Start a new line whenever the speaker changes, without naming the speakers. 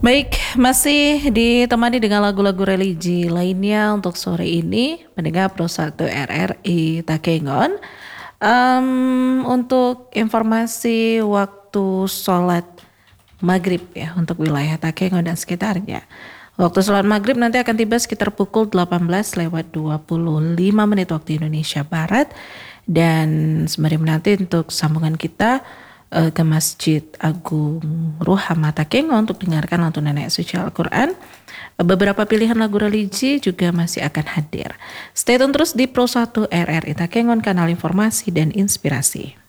Baik, masih ditemani dengan lagu-lagu religi lainnya untuk sore ini, pendengar Pro 1 RRI Takengon. Untuk informasi waktu sholat maghrib ya untuk wilayah Takengon dan sekitarnya. Waktu sholat maghrib nanti akan tiba sekitar pukul 18 lewat 25 menit waktu Indonesia Barat. Dan sembari menanti untuk sambungan kita ke Masjid Agung Ruhama Takengon untuk dengarkan lantunan ayat suci Al-Quran. Beberapa pilihan lagu religi juga masih akan hadir. Stay tune terus di Pro 1 RRI Takengon, kanal informasi dan inspirasi.